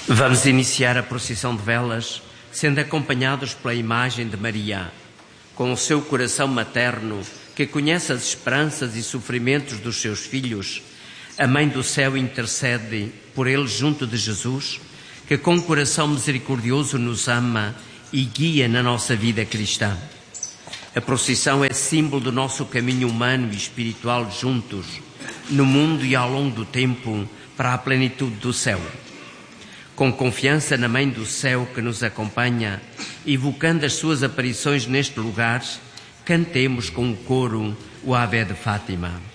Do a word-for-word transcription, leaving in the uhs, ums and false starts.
Vamos iniciar a procissão de velas, sendo acompanhados pela imagem de Maria, com o seu coração materno, que conhece as esperanças e sofrimentos dos seus filhos. A Mãe do Céu intercede por eles junto de Jesus, que com coração misericordioso nos ama e guia na nossa vida cristã. A procissão é símbolo do nosso caminho humano e espiritual juntos, no mundo e ao longo do tempo, para a plenitude do céu. Com confiança na Mãe do Céu que nos acompanha, evocando as suas aparições neste lugar, cantemos com o coro o Ave de Fátima.